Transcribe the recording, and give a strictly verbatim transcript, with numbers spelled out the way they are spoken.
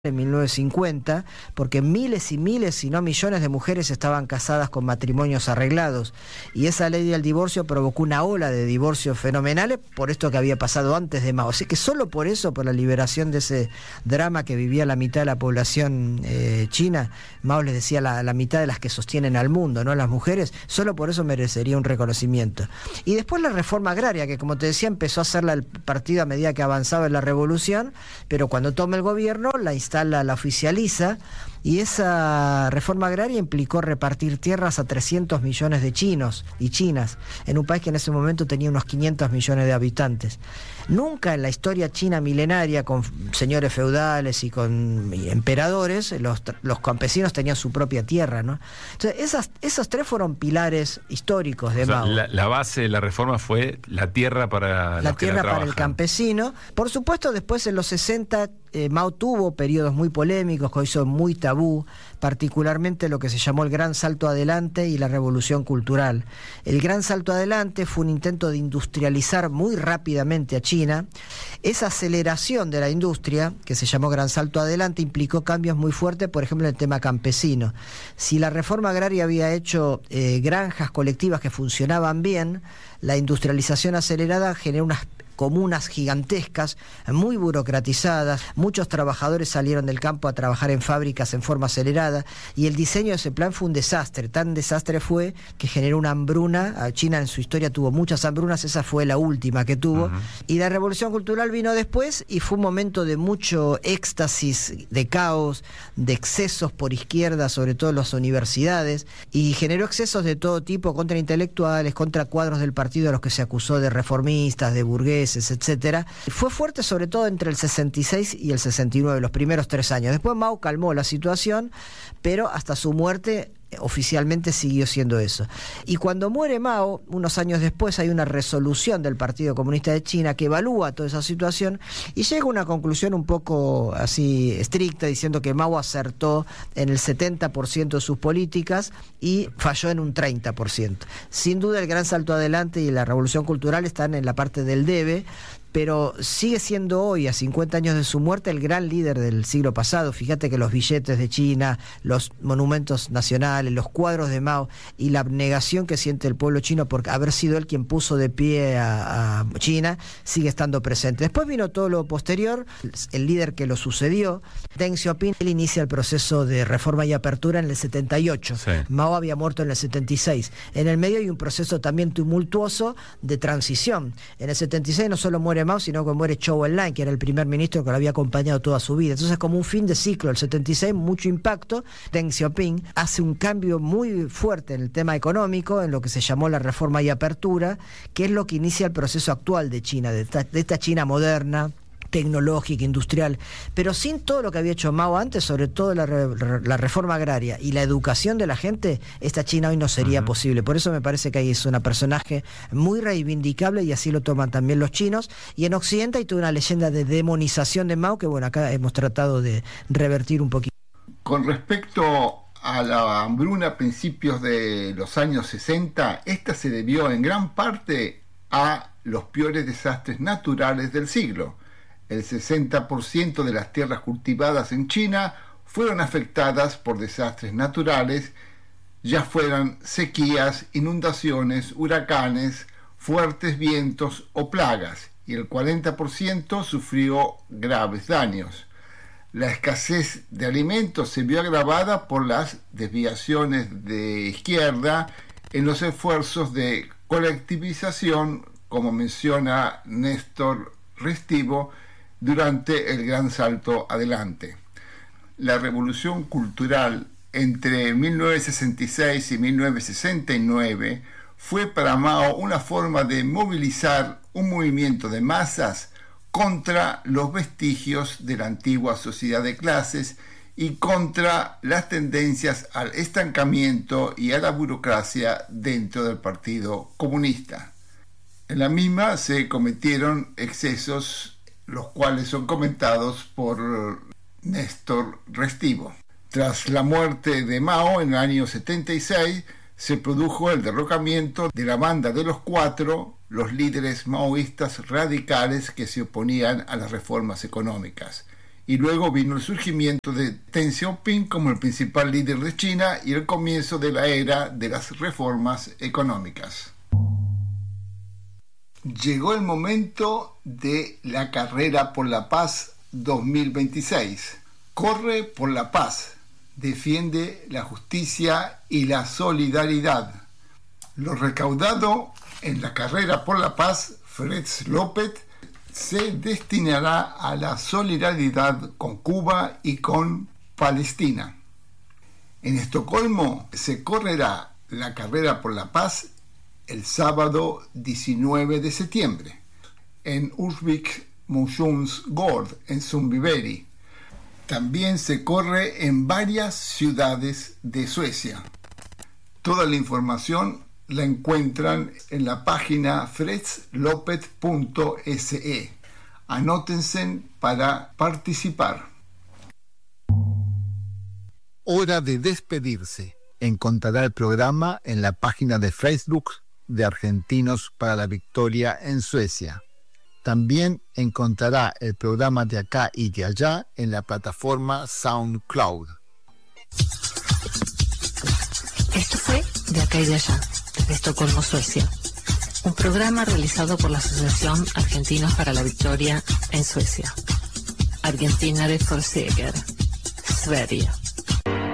en mil novecientos cincuenta, porque miles y miles, si no millones de mujeres estaban casadas con matrimonios arreglados, y esa ley del divorcio provocó una ola de divorcios fenomenales por esto que había pasado antes de Mao. Así que solo por eso, por la liberación de ese drama que vivía la mitad de la población eh, china, Mao les decía la, la mitad de las que sostienen al mundo, ¿no? Las mujeres, solo por eso merecería un reconocimiento. Y después la reforma agraria, que como te decía, empezó a hacerla el partido a medida que avanzaba en la revolución, pero cuando toma el gobierno la instala, la oficializa, y esa reforma agraria implicó repartir tierras a trescientos millones de chinos y chinas, en un país que en ese momento tenía unos quinientos millones de habitantes. Nunca en la historia china milenaria, con señores feudales y con emperadores, los, los campesinos tenían su propia tierra, ¿no? Entonces, esas, esos tres fueron pilares históricos de o sea, Mao. La, la base de la reforma fue la tierra para la los que tierra la para el campesino. Por supuesto, después en los sesenta eh, Mao tuvo periodos muy polémicos, que hizo muy tabú, particularmente lo que se llamó el Gran Salto Adelante y la Revolución Cultural. El Gran Salto Adelante fue un intento de industrializar muy rápidamente a China. Esa aceleración de la industria, que se llamó Gran Salto Adelante, implicó cambios muy fuertes, por ejemplo, en el tema campesino. Si la reforma agraria había hecho eh, granjas colectivas que funcionaban bien, la industrialización acelerada generó unas comunas gigantescas, muy burocratizadas, muchos trabajadores salieron del campo a trabajar en fábricas en forma acelerada, y el diseño de ese plan fue un desastre. Tan desastre fue que generó una hambruna. China en su historia tuvo muchas hambrunas, esa fue la última que tuvo. Uh-huh. Y la revolución cultural vino después, y fue un momento de mucho éxtasis, de caos, de excesos por izquierda, sobre todo en las universidades, y generó excesos de todo tipo contra intelectuales, contra cuadros del partido a los que se acusó de reformistas, de burgueses, etcétera. Fue fuerte sobre todo entre el sesenta y seis y el sesenta y nueve, los primeros tres años. Después Mao calmó la situación, pero hasta su muerte oficialmente siguió siendo eso. Y cuando muere Mao, unos años después, hay una resolución del Partido Comunista de China que evalúa toda esa situación y llega a una conclusión un poco así estricta, diciendo que Mao acertó en el setenta por ciento de sus políticas y falló en un treinta por ciento. Sin duda el Gran Salto Adelante y la Revolución Cultural están en la parte del debe, pero sigue siendo hoy, a cincuenta años de su muerte, el gran líder del siglo pasado. Fíjate que los billetes de China, los monumentos nacionales, los cuadros de Mao y la abnegación que siente el pueblo chino por haber sido él quien puso de pie a, a China, sigue estando presente. Después vino todo lo posterior, el líder que lo sucedió, Deng Xiaoping. Él inicia el proceso de reforma y apertura en el setenta y ocho. Sí. Mao había muerto en el setenta y seis. En el medio hay un proceso también tumultuoso de transición. En el setenta y seis no solo muere Mao, sino que muere Zhou Enlai, que era el primer ministro que lo había acompañado toda su vida. Entonces, como un fin de ciclo, el setenta y seis, mucho impacto. Deng Xiaoping hace un cambio muy fuerte en el tema económico, en lo que se llamó la reforma y apertura, que es lo que inicia el proceso actual de China, de esta, de esta China moderna, tecnológica, industrial, pero sin todo lo que había hecho Mao antes, sobre todo la, re, la reforma agraria y la educación de la gente, esta China hoy no sería uh-huh. posible. Por eso me parece que ahí es una personaje muy reivindicable, y así lo toman también los chinos. Y en Occidente hay toda una leyenda de demonización de Mao que, bueno, acá hemos tratado de revertir un poquito. Con respecto a la hambruna a principios de los años sesenta, esta se debió en gran parte a los peores desastres naturales del siglo. El sesenta por ciento de las tierras cultivadas en China fueron afectadas por desastres naturales, ya fueran sequías, inundaciones, huracanes, fuertes vientos o plagas, y el cuarenta por ciento sufrió graves daños. La escasez de alimentos se vio agravada por las desviaciones de izquierda en los esfuerzos de colectivización, como menciona Néstor Restivo, durante el Gran Salto Adelante. La Revolución Cultural entre mil novecientos sesenta y seis y mil novecientos sesenta y nueve fue para Mao una forma de movilizar un movimiento de masas contra los vestigios de la antigua sociedad de clases y contra las tendencias al estancamiento y a la burocracia dentro del Partido Comunista. En la misma se cometieron excesos, los cuales son comentados por Néstor Restivo. Tras la muerte de Mao en el año setenta y seis, se produjo el derrocamiento de la Banda de los Cuatro, los líderes maoístas radicales que se oponían a las reformas económicas. y luego vino el surgimiento de Deng Xiaoping como el principal líder de China y el comienzo de la era de las reformas económicas. Llegó el momento de la carrera por la paz dos mil veintiséis. Corre por la paz, defiende la justicia y la solidaridad. Lo recaudado en la carrera por la paz, Freds López, se destinará a la solidaridad con Cuba y con Palestina. En Estocolmo se correrá la carrera por la paz el sábado diecinueve de septiembre. En Ursvik Motionsgård, en Sundbyberg. También se corre en varias ciudades de Suecia. Toda la información la encuentran en la página fredslopez punto s e. Anótense para participar. Hora de despedirse. Encontrará el programa en la página de Facebook de Argentinos para la Victoria en Suecia. También encontrará el programa de acá y de allá en la plataforma SoundCloud. Esto fue De acá y de allá, desde Estocolmo, Suecia. Un programa realizado por la Asociación Argentinos para la Victoria en Suecia. Argentinare för seger, Sverige.